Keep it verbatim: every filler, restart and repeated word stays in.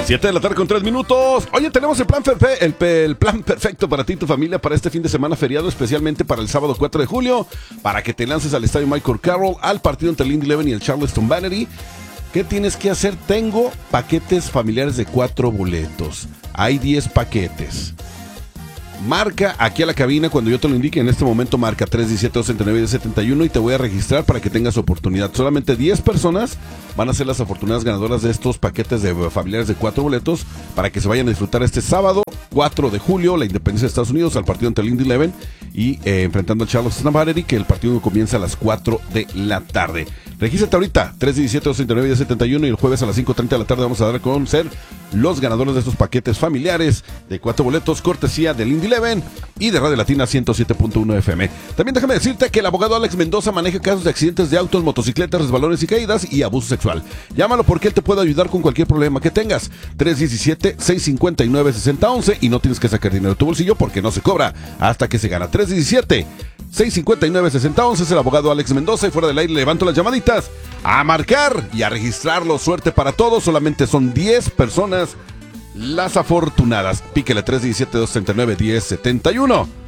siete de la tarde con tres minutos. Oye, tenemos el plan, perfe- el, pe- el plan perfecto para ti y tu familia para este fin de semana feriado, especialmente para el sábado cuatro de julio, para que te lances al estadio Michael Carroll, al partido entre el Indy Eleven y el Charleston Battery. ¿Qué tienes que hacer? Tengo paquetes familiares de cuatro boletos. Hay diez paquetes. Marca aquí a la cabina cuando yo te lo indique. En este momento marca tres uno siete, dos nueve, uno siete uno y te voy a registrar para que tengas oportunidad. Solamente diez personas van a ser las afortunadas ganadoras de estos paquetes de familiares de cuatro boletos para que se vayan a disfrutar este sábado cuatro de julio, la independencia de Estados Unidos, al partido entre el Indy Eleven y eh, enfrentando al Charleston Battery, que el partido comienza a las cuatro de la tarde. Regístrate ahorita, tres uno siete, dos nueve, uno siete uno, y el jueves a las cinco treinta de la tarde vamos a dar a conocer los ganadores de estos paquetes familiares de cuatro boletos, cortesía del Indy Eleven y de Radio Latina ciento siete punto uno F M. También déjame decirte que el abogado Alex Mendoza maneja casos de accidentes de autos, motocicletas, resbalones y caídas y abuso sexual. Llámalo porque él te puede ayudar con cualquier problema que tengas. tres uno siete, seis cinco nueve, seis cero uno uno y no tienes que sacar dinero de tu bolsillo porque no se cobra hasta que se gana. tres uno siete, seis cinco nueve, seis cero uno uno es el abogado Alex Mendoza y fuera del aire levanto las llamaditas a marcar y a registrarlo. Suerte para todos, solamente son diez personas las afortunadas. Píquele tres uno siete, dos nueve, uno cero siete uno.